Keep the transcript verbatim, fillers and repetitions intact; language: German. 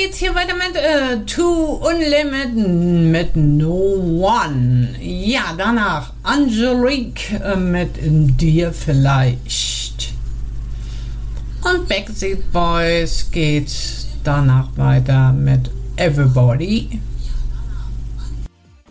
geht's hier weiter mit äh, Two Unlimited mit No One. Ja, danach Angelique äh, mit Dir vielleicht. Und Backstreet Boys geht danach weiter mit Everybody.